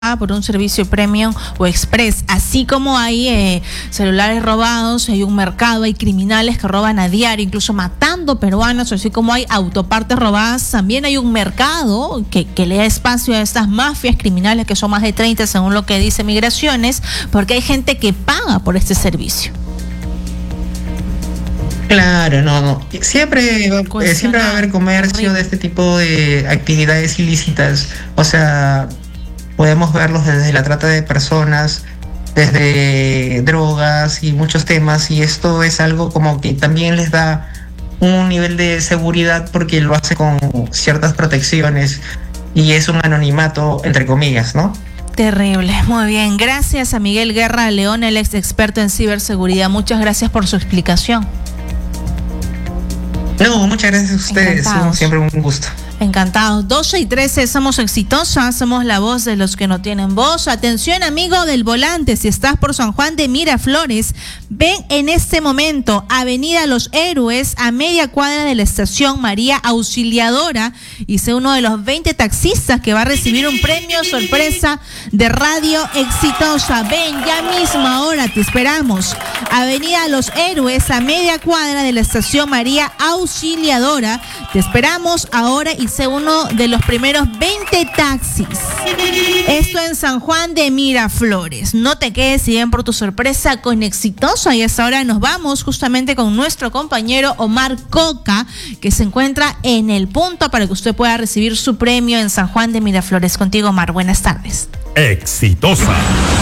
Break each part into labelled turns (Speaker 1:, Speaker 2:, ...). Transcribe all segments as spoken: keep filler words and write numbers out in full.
Speaker 1: por un servicio premium o express, así como hay eh, celulares robados, hay un mercado, hay criminales que roban a diario, incluso matando peruanos, así como hay autopartes robadas, también hay un mercado que, que le da espacio a estas mafias criminales, que son más de treinta según lo que dice Migraciones, porque hay gente que paga por este servicio.
Speaker 2: Claro, no, no. Siempre, eh, siempre va a haber comercio de este tipo de actividades ilícitas. O sea, podemos verlos desde la trata de personas, desde drogas y muchos temas, y esto es algo como que también les da un nivel de seguridad porque lo hace con ciertas protecciones y es un anonimato, entre comillas, ¿no?
Speaker 1: Terrible. Muy bien. Gracias a Miguel Guerra León, el ex experto en ciberseguridad. Muchas gracias por su explicación.
Speaker 2: No, muchas gracias a ustedes. Encantados. Siempre un gusto.
Speaker 1: Encantados. doce y trece, somos exitosas, somos la voz de los que no tienen voz. Atención, amigo del volante, si estás por San Juan de Miraflores, ven en este momento Avenida Los Héroes, a media cuadra de la estación María Auxiliadora, y sé uno de los veinte taxistas que va a recibir un premio sorpresa de Radio Exitosa. Ven ya mismo, ahora te esperamos. Avenida Los Héroes, a media cuadra de la estación María Auxiliadora, te esperamos ahora y sé uno de los primeros veinte taxis. Esto en San Juan de Miraflores. No te quedes y ven por tu sorpresa con Exitosa. Y hasta ahora nos vamos justamente con nuestro compañero Omar Coca, que se encuentra en el punto para que usted pueda recibir su premio en San Juan de Miraflores. Contigo, Omar. Buenas tardes.
Speaker 3: Exitosa.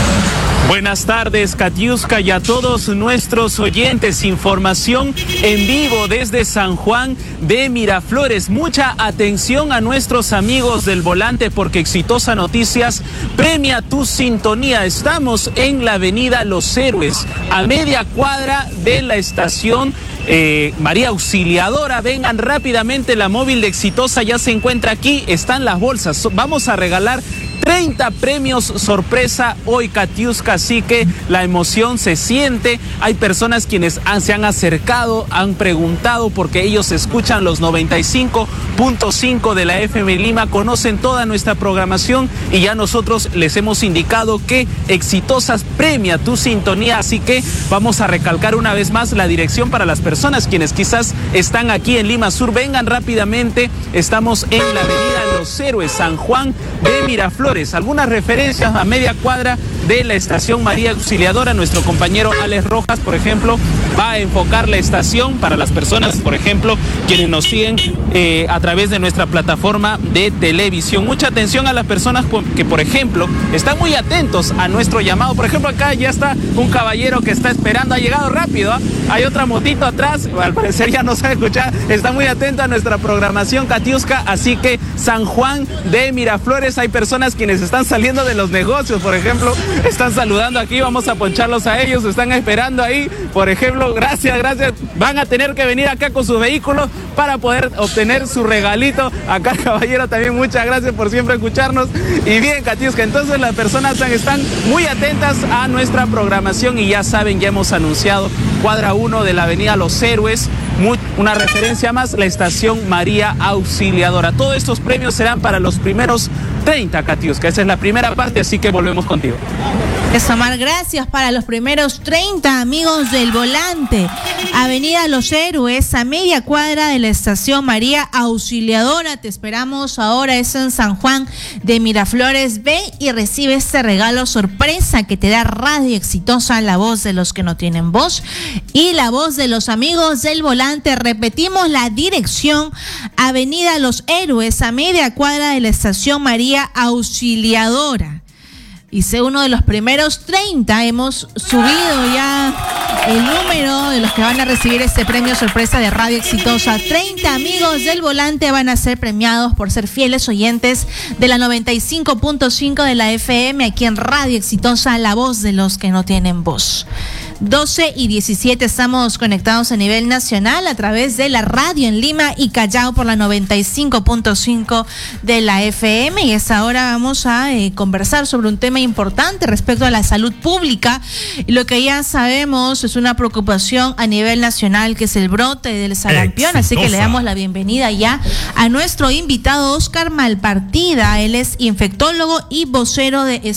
Speaker 3: Buenas tardes, Katiuska, y a todos nuestros oyentes. Información en vivo desde San Juan de Miraflores. Mucha atención a nuestros amigos del volante, porque Exitosa Noticias premia tu sintonía. Estamos en la avenida Los Héroes, a media cuadra de la estación Eh, María Auxiliadora. Vengan rápidamente, la móvil de Exitosa ya se encuentra aquí, están las bolsas. Vamos a regalar treinta premios sorpresa hoy, Katiuska, así que la emoción se siente. Hay personas quienes han, se han acercado, han preguntado, porque ellos escuchan los noventa y cinco punto cinco de la F M Lima, conocen toda nuestra programación y ya nosotros les hemos indicado que Exitosas premia tu sintonía, así que vamos a recalcar una vez más la dirección para las personas quienes quizás están aquí en Lima Sur. Vengan rápidamente, estamos en la avenida Los Héroes, San Juan de Miraflores. Algunas referencias a media cuadra de la estación María Auxiliadora. Nuestro compañero Alex Rojas, por ejemplo, va a enfocar la estación para las personas, por ejemplo, quienes nos siguen eh, a través de nuestra plataforma de televisión. Mucha atención a las personas que, por ejemplo, están muy atentos a nuestro llamado. Por ejemplo, acá ya está un caballero que está esperando, ha llegado rápido, ¿eh? Hay otra motito atrás, al parecer ya no sabe escuchar, está muy atento a nuestra programación, Katiuska, así que San Juan de Miraflores, hay personas quienes están saliendo de los negocios, por ejemplo, están saludando aquí, vamos a poncharlos a ellos, están esperando ahí, por ejemplo, gracias, gracias, van a tener que venir acá con sus vehículos para poder obtener su regalito. Acá, caballero, también muchas gracias por siempre escucharnos. Y bien, Katiuska, entonces las personas están muy atentas a nuestra programación y ya saben, ya hemos anunciado cuadra uno de la avenida Los Héroes, muy, una referencia más, la estación María Auxiliadora. Todos estos premios serán para los primeros treinta, Katiuska. Esa es la primera parte, así que volvemos contigo.
Speaker 1: Es Omar, gracias. Para los primeros treinta, amigos del volante, avenida Los Héroes, a media cuadra de la estación María Auxiliadora. Te esperamos ahora, es en San Juan de Miraflores. Ve y recibe este regalo sorpresa que te da Radio Exitosa, la voz de los que no tienen voz y la voz de los amigos del volante. Repetimos la dirección: avenida Los Héroes, a media cuadra de la estación María Auxiliadora. Y sé uno de los primeros treinta, hemos subido ya el número de los que van a recibir este premio sorpresa de Radio Exitosa. treinta amigos del volante van a ser premiados por ser fieles oyentes de la noventa y cinco punto cinco de la F M, aquí en Radio Exitosa, la voz de los que no tienen voz. doce y diecisiete, estamos conectados a nivel nacional a través de la radio en Lima y Callao por la noventa y cinco punto cinco de la F M. Y a esta hora vamos a eh, conversar sobre un tema importante respecto a la salud pública. Lo que ya sabemos es una preocupación a nivel nacional, que es el brote del sarampión. Exitosa. Así que le damos la bienvenida ya a nuestro invitado Oscar Malpartida. Él es infectólogo y vocero de